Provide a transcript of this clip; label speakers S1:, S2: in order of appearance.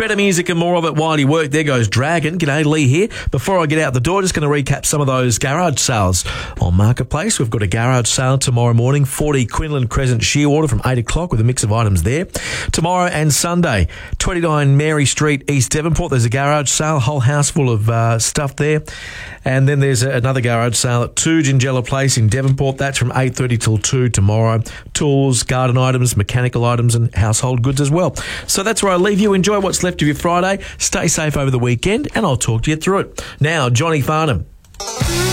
S1: Better music and more of it while you work. There goes Dragon. G'day, Lee here. Before I get out the door, just going to recap some of those garage sales on Marketplace. We've got a garage sale tomorrow morning, 40 Quinlan Crescent Shearwater from 8 o'clock with a mix of items there. Tomorrow and Sunday, 29 Mary Street, East Devonport. There's a garage sale, whole house full of stuff there. And then there's another garage sale at 2 Gingella Place in Devonport. That's from 8:30 till 2 tomorrow. Tools, garden items, mechanical items and household goods as well. So that's where I leave you. Enjoy what's left of your Friday. Stay safe over the weekend and I'll talk to you through it. Now, Johnny Farnham.